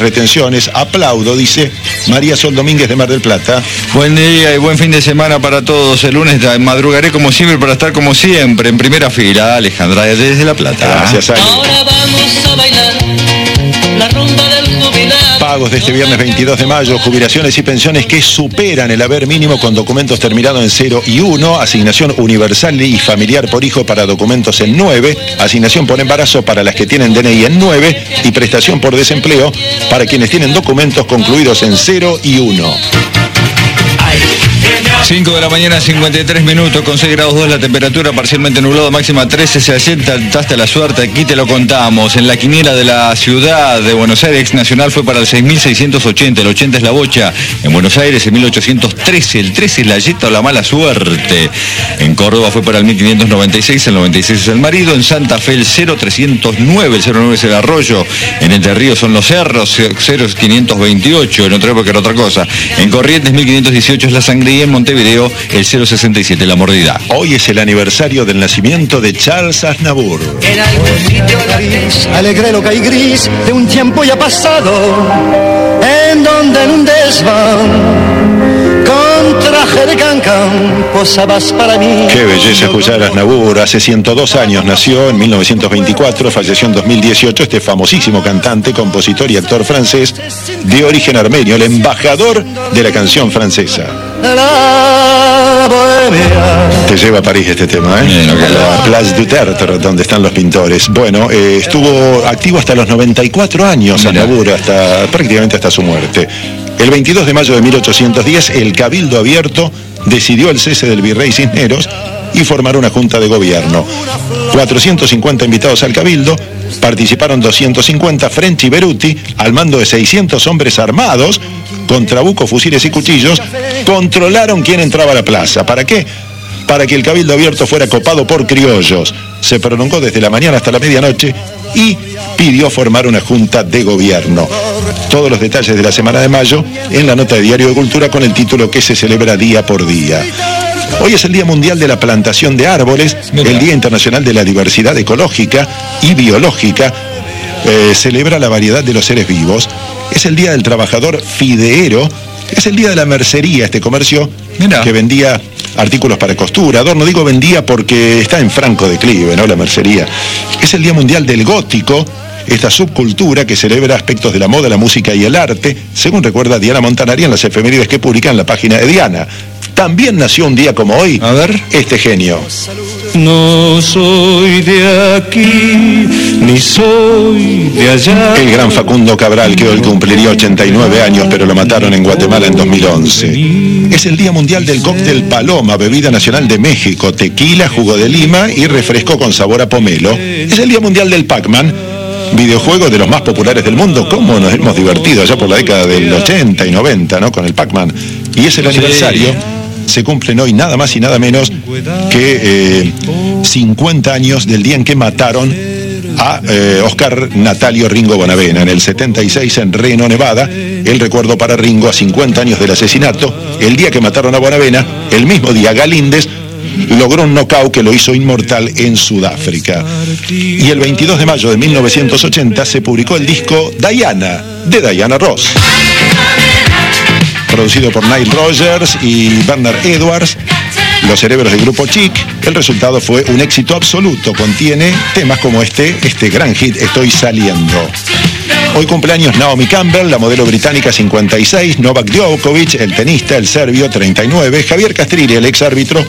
retenciones. Aplaudo, dice María Sol Domínguez de Mar del Plata. Buen día y buen fin de semana para todos. El lunes madrugaré como siempre para estar como siempre en primera fila. Alejandra desde La Plata. Gracias, Ale. Ahora vamos a bailar la rumba del jubilado. Pagos de este viernes 22 de mayo, jubilaciones y pensiones que superan el haber mínimo con documentos terminados en 0 y 1, asignación universal y familiar por hijo para documentos en 9, asignación por embarazo para las que tienen DNI en 9 y prestación por desempleo para quienes tienen documentos concluidos en 0 y 1. 5 de la mañana, 53 minutos, con 6 grados 2 la temperatura, parcialmente nublado, máxima 13, se asienta hasta la suerte, aquí te lo contamos. En la quiniela de la ciudad de Buenos Aires, ex nacional fue para el 6.680, el 80 es la bocha. En Buenos Aires, el 1.813, el 13 es la yeta o la mala suerte. En Córdoba fue para el 1.596, el 96 es el marido. En Santa Fe, el 0.309, el 0.9 es el arroyo. En Entre Ríos son los cerros, 0.528, en otra época era otra cosa. En Corrientes, 1.518 es la sangría. En Montevideo, el 067, la mordida. Hoy es el aniversario del nacimiento de Charles Aznavour. En algún sitio gris, alegre loca y gris de un tiempo ya pasado, en donde en un desván con traje de cancán posabas para mí. Qué belleza escuchar a Aznavour. Hace 102 años nació, en 1924, falleció en 2018 este famosísimo cantante, compositor y actor francés de origen armenio, el embajador de la canción francesa. Te lleva a París este tema, ¿eh? La Place du Tertre, donde están los pintores. Bueno, estuvo activo hasta los 94 años, Aznavour, prácticamente hasta su muerte. El 22 de mayo de 1810, el Cabildo Abierto decidió el cese del virrey Cisneros y formar una junta de gobierno. 450 invitados al Cabildo, participaron 250, French y Beruti, al mando de 600 hombres armados, con trabucos, fusiles y cuchillos, controlaron quién entraba a la plaza. ¿Para qué? Para que el Cabildo Abierto fuera copado por criollos. Se prolongó desde la mañana hasta la medianoche y pidió formar una junta de gobierno. Todos los detalles de la semana de mayo en la nota de Diario de Cultura con el título que se celebra día por día. Hoy es el Día Mundial de la Plantación de Árboles, el Día Internacional de la Diversidad Ecológica y Biológica, celebra la variedad de los seres vivos. Es el Día del Trabajador Fideero, es el Día de la Mercería, este comercio que vendía artículos para costura. Adorno, digo vendía porque está en franco declive, ¿no? La mercería. Es el Día Mundial del Gótico, esta subcultura que celebra aspectos de la moda, la música y el arte, según recuerda Diana Montanari en las efemérides que publica en la página de Diana. También nació un día como hoy, este genio. No soy de aquí, ni soy de allá. El gran Facundo Cabral, que hoy cumpliría 89 años, pero lo mataron en Guatemala en 2011. Es el Día Mundial del Cóctel Paloma, bebida nacional de México, tequila, jugo de lima y refresco con sabor a pomelo. Es el Día Mundial del Pac-Man, videojuego de los más populares del mundo. ¿Cómo nos hemos divertido allá por la década del 80 y 90, ¿no? Con el Pac-Man. Y es el aniversario. Se cumplen hoy nada más y nada menos que 50 años del día en que mataron a Oscar Natalio Ringo Bonavena. En el 76 en Reno, Nevada, el recuerdo para Ringo a 50 años del asesinato. El día que mataron a Bonavena, el mismo día Galíndez logró un knockout que lo hizo inmortal en Sudáfrica. Y el 22 de mayo de 1980 se publicó el disco Diana, de Diana Ross, producido por Nile Rodgers y Bernard Edwards, los cerebros del grupo Chic. El resultado fue un éxito absoluto. Contiene temas como este gran hit, Estoy Saliendo. Hoy cumpleaños Naomi Campbell, la modelo británica, 56, Novak Djokovic, el tenista, el serbio, 39, Javier Castrilli, el ex árbitro,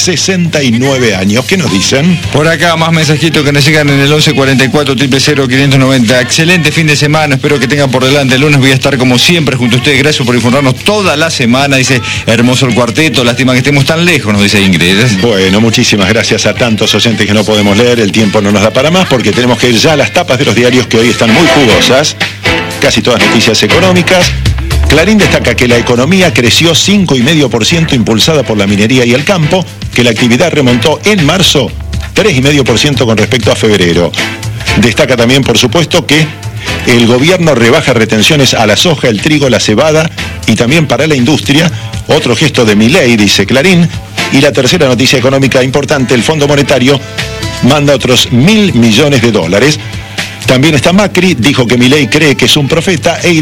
69 años. ¿Qué nos dicen? Por acá más mensajitos que nos llegan en el 1144 000 590. Excelente fin de semana, espero que tengan por delante. El lunes voy a estar como siempre junto a ustedes. Gracias por informarnos toda la semana. Dice, hermoso el cuarteto, lástima que estemos tan lejos, nos dice Ingrid. Bueno, muchísimas gracias a tantos oyentes que no podemos leer. El tiempo no nos da para más porque tenemos que ir ya a las tapas de los diarios que hoy están muy jugosas. Casi todas noticias económicas. Clarín destaca que la economía creció 5,5% impulsada por la minería y el campo, que la actividad remontó en marzo 3,5% con respecto a febrero. Destaca también, por supuesto, que el gobierno rebaja retenciones a la soja, el trigo, la cebada y también para la industria. Otro gesto de Milei, dice Clarín. Y la tercera noticia económica importante, el Fondo Monetario manda otros $1.000 millones. También está Macri, dijo que Milei cree que es un profeta e